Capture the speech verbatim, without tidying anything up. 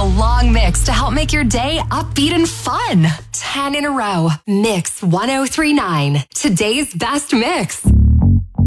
a long mix to help make your day upbeat and fun. ten in a row. Mix one oh three point nine. Today's best mix.